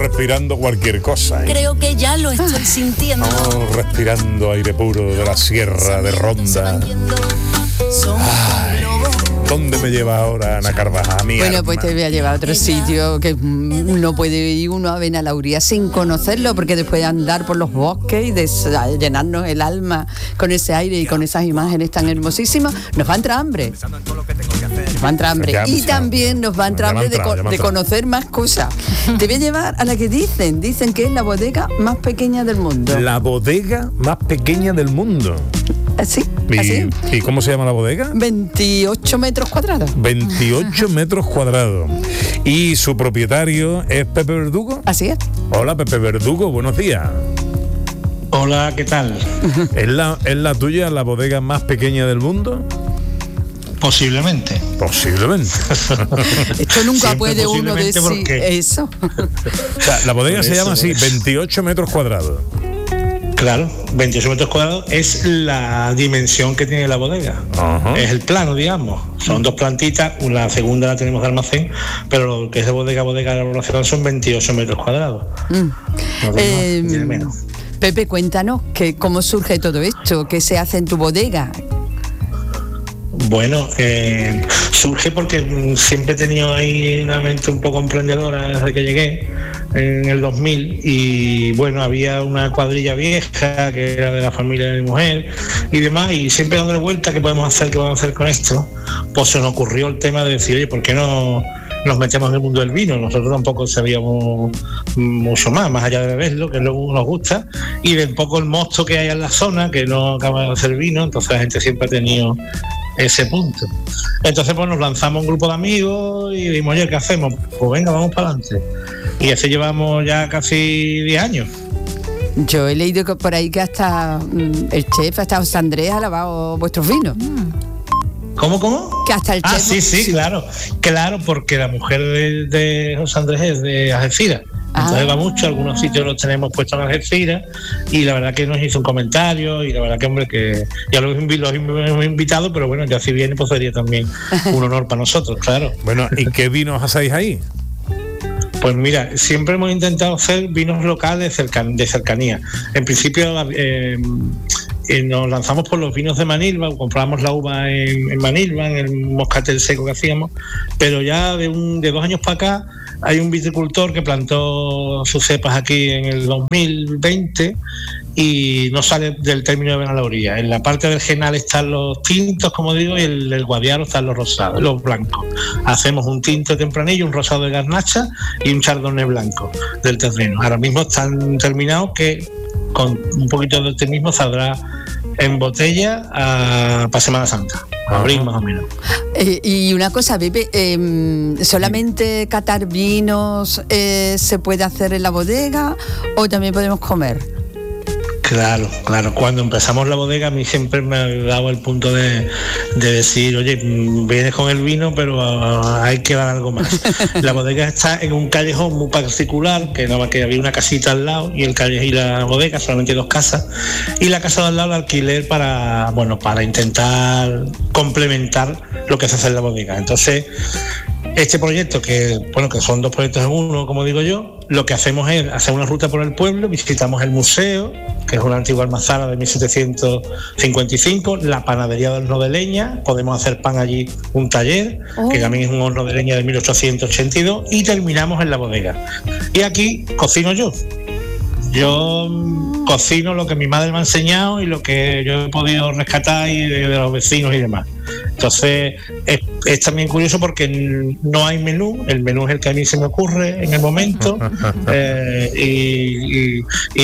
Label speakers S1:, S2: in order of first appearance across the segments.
S1: respirando cualquier cosa, ¿eh?
S2: Creo que ya lo estoy sintiendo.
S1: Vamos respirando aire puro de la sierra de Ronda. Ay, ¿dónde me lleva ahora Ana Carvajal? A mi
S3: Bueno,
S1: alma.
S3: pues te voy a llevar a otro sitio que no puede ir uno a Benalauría sin conocerlo, porque después de andar por los bosques y de llenarnos el alma con ese aire y con esas imágenes tan hermosísimas, nos va a entrar hambre. Nos va a entrar hambre. Y también nos va a entrar hambre de conocer más cosas. Te voy a llevar a la que dicen que es la bodega más pequeña del mundo.
S1: La bodega más pequeña del mundo.
S3: ¿Así? ¿Así?
S1: ¿Y cómo se llama la bodega?
S3: 28 metros cuadrados.
S1: 28 metros cuadrados. ¿Y su propietario es Pepe Verdugo?
S3: Así es.
S1: Hola, Pepe Verdugo, buenos días.
S4: Hola, ¿qué tal?
S1: ¿Es la tuya la bodega más pequeña del mundo?
S4: Posiblemente.
S3: Esto nunca
S4: Siempre
S3: puede uno
S4: posiblemente,
S3: decir
S4: porque
S3: eso.
S1: O sea, la bodega se llama así, 28 metros cuadrados.
S4: Claro, 28 metros cuadrados es la dimensión que tiene la bodega.
S1: Ajá.
S4: Es el plano, digamos. Son dos plantitas, la segunda la tenemos de almacén, pero lo que es de bodega de elaboración son 28 metros cuadrados. Tiene menos.
S3: Pepe, cuéntanos cómo surge todo esto, qué se hace en tu bodega.
S4: Bueno, surge porque siempre he tenido ahí una mente un poco emprendedora desde que llegué en el 2000 y bueno, había una cuadrilla vieja que era de la familia de mi mujer y demás, y siempre dándole vuelta qué podemos hacer con esto, pues se nos ocurrió el tema de decir, oye, ¿por qué no nos metemos en el mundo del vino? Nosotros tampoco sabíamos mucho más allá de beberlo, que luego nos gusta, y de un poco el mosto que hay en la zona, que no acaba de hacer vino, entonces la gente siempre ha tenido ese punto. Entonces pues nos lanzamos un grupo de amigos y dijimos, oye, ¿qué hacemos? Pues venga, vamos para adelante. Y así llevamos ya casi 10 años.
S3: Yo he leído que por ahí que hasta el chef, hasta José Andrés ha lavado vuestros vinos.
S4: ¿Cómo?
S3: Que hasta el chef...
S4: Sí, claro, porque la mujer de José Andrés es de Algeciras. Entonces va mucho, algunos sitios los tenemos puestos en Algeciras y la verdad que nos hizo un comentario y la verdad que, hombre, que ya los hemos invitado, pero bueno, ya si viene pues sería también un honor para nosotros, claro.
S1: Bueno, ¿y qué vinos hacéis ahí?
S4: Pues mira, siempre hemos intentado hacer vinos locales de cercanía. En principio nos lanzamos por los vinos de Manilva, compramos la uva en Manilva, en el moscatel seco que hacíamos, pero ya de 2 años para acá hay un viticultor que plantó sus cepas aquí en el 2020 y no sale del término de Benalauría. En la parte del Genal están los tintos, como digo, y el Guadiaro están los rosados, los blancos. Hacemos un tinto tempranillo, un rosado de garnacha y un chardonnay blanco del terreno. Ahora mismo están terminados, que con un poquito de optimismo saldrá en botella para Semana Santa, abril más o menos.
S3: Y una cosa, Pepe, ¿solamente catar vinos se puede hacer en la bodega o también podemos comer?
S4: Claro. Cuando empezamos la bodega a mí siempre me ha dado el punto de decir, oye, vienes con el vino, pero hay que dar algo más. La bodega está en un callejón muy particular, que nada más que había una casita al lado y el callejón y la bodega, solamente 2 casas, y la casa de al lado la alquiler para intentar complementar lo que se hace en la bodega. Entonces, este proyecto, que son 2 proyectos en uno, como digo yo, lo que hacemos es hacer una ruta por el pueblo, visitamos el museo, que es una antigua almazara de 1755, la panadería del horno de leña, podemos hacer pan allí, un taller, que también es un horno de leña de 1882, y terminamos en la bodega. Y aquí cocino yo. Yo cocino lo que mi madre me ha enseñado y lo que yo he podido rescatar y de los vecinos y demás. Entonces es también curioso porque no hay menú, el menú es el que a mí se me ocurre en el momento y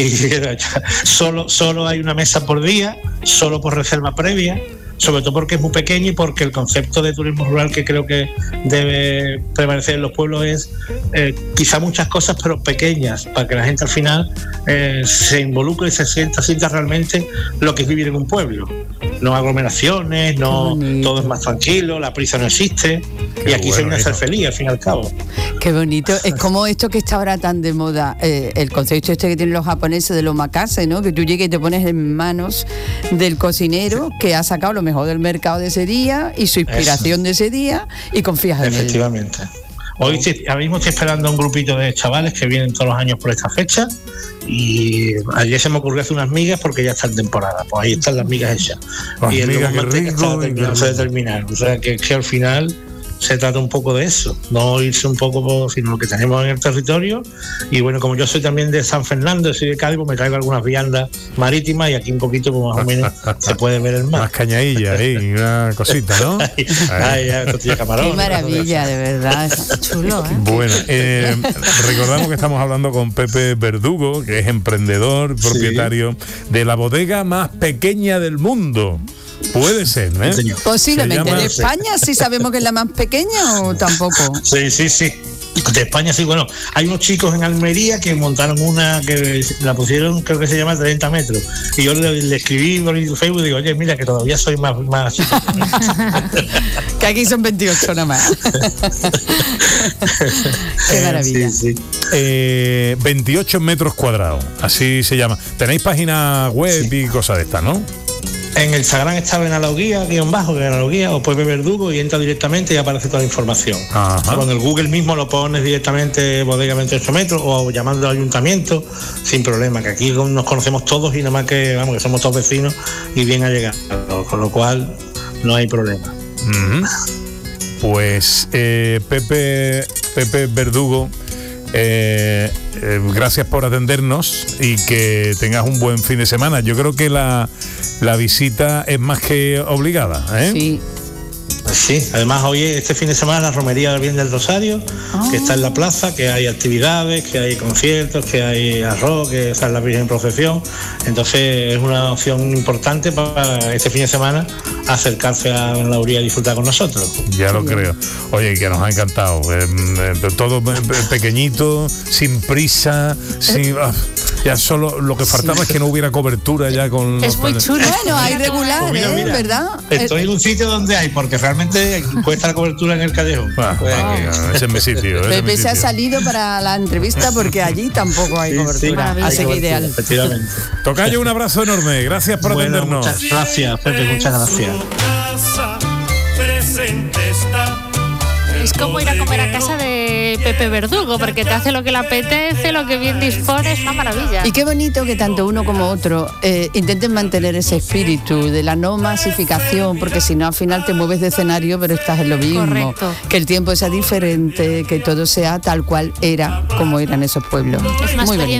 S4: solo hay una mesa por día, solo por reserva previa, sobre todo porque es muy pequeño y porque el concepto de turismo rural que creo que debe prevalecer en los pueblos es quizá muchas cosas pero pequeñas, para que la gente al final se involucre y se sienta realmente lo que es vivir en un pueblo. No aglomeraciones, no todo es más tranquilo, la prisa no existe. Qué y aquí se viene a ser feliz al fin y al cabo.
S3: Qué bonito. Es como esto que está ahora tan de moda, el concepto este que tienen los japoneses de l'omakase, ¿no? Que tú llegas y te pones en manos del cocinero que ha sacado lo mejor del mercado de ese día y su inspiración de ese día y confías en él.
S4: Efectivamente. Ahora mismo estoy esperando a un grupito de chavales que vienen todos los años por esta fecha, y ayer se me ocurrió hacer unas migas porque ya está en temporada, pues ahí están las migas hechas. Y el
S1: migas, qué rico,
S4: terminándose de terminar. O sea que al final se trata un poco de eso, no irse un poco sino lo que tenemos en el territorio. Y bueno, como yo soy también de San Fernando, soy de Cádiz, pues me traigo algunas viandas marítimas, y aquí un poquito pues, más o menos se puede ver el mar.
S1: Más cañadilla ahí, una cosita, ¿no?
S4: Tortilla camarón.
S3: Qué maravilla, de verdad. Chulo, ¿eh?
S1: Bueno, recordamos que estamos hablando con Pepe Verdugo, que es emprendedor, propietario de la bodega más pequeña del mundo. Puede ser, ¿eh?
S3: Posiblemente. ¿De España sí sabemos que es la más pequeña o tampoco?
S4: Sí. De España sí, bueno, hay unos chicos en Almería que montaron una que la pusieron, creo que se llama 30 metros. Y yo le escribí por Facebook y digo, oye, mira que todavía soy más chico.
S3: Que aquí son 28 nada más. Qué maravilla.
S4: Sí.
S1: 28 metros cuadrados, así se llama. Tenéis página web y cosas de estas, ¿no?
S4: En el Instagram está Benaloguía, Benaloguía o Pepe Verdugo, y entra directamente y aparece toda la información.
S1: Ajá.
S4: Con el Google mismo lo pones directamente, bodega 28 metros, o llamando al ayuntamiento, sin problema, que aquí nos conocemos todos y nada más que, vamos, que somos todos vecinos y bien allegados, con lo cual no hay problema.
S1: Pues Pepe Verdugo, gracias por atendernos y que tengas un buen fin de semana. Yo creo que la visita es más que obligada, ¿eh?
S3: Sí.
S4: Sí, además hoy, este fin de semana, la romería del Bien del Rosario, que está en la plaza, que hay actividades, que hay conciertos, que hay arroz, que está la Virgen en procesión. Entonces es una opción importante para este fin de semana acercarse a la Uría y disfrutar con nosotros.
S1: Ya lo creo. Oye, que nos ha encantado. Todo pequeñito, sin prisa, ya solo lo que faltaba es que no hubiera cobertura ya con...
S2: Es muy chulo.
S3: Bueno, hay regular,
S4: Pues mira,
S3: ¿verdad?
S4: Estoy en un sitio donde hay, porque realmente cuesta la cobertura en el callejón.
S1: Ese es mi sitio.
S3: Pepe se ha salido para la entrevista porque allí tampoco hay cobertura.
S4: hay
S3: Así que
S4: cobertura,
S3: ideal.
S4: Efectivamente.
S1: Tocayo, un abrazo enorme. Gracias por atendernos.
S4: Muchas gracias, Pepe, muchas gracias.
S2: Es como ir a comer a casa de Pepe Verdugo, porque te hace lo que le apetece, lo que bien dispone, es una maravilla.
S3: Y qué bonito que tanto uno como otro intenten mantener ese espíritu de la no masificación, porque si no al final te mueves de escenario pero estás en lo mismo.
S2: Correcto.
S3: Que el tiempo sea diferente, que todo sea tal cual era, como eran esos pueblos.
S2: Es una
S3: Muy bonito.